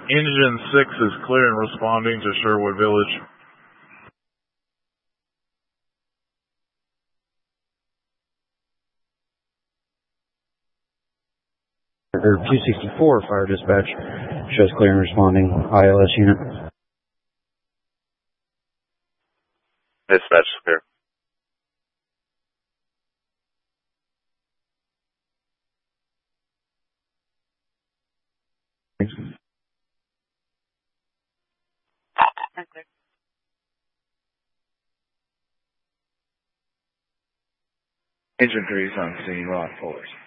Engine 6 is clear and responding to Sherwood Village. Group 264, fire dispatch, shows clear and responding, ILS unit. Dispatch is clear. Engine 3 is on scene, lock force.